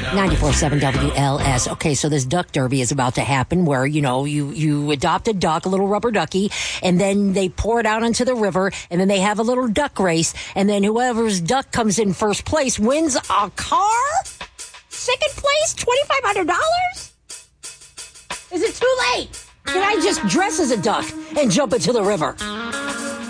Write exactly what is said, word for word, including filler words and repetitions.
ninety-four point seven W L S. Okay, so this duck derby is about to happen where, you know, you, you adopt a duck, a little rubber ducky, and then they pour it out into the river, and then they have a little duck race, and then whoever's duck comes in first place wins a car? Second place, twenty-five hundred dollars? Is it too late? Can I just dress as a duck and jump into the river?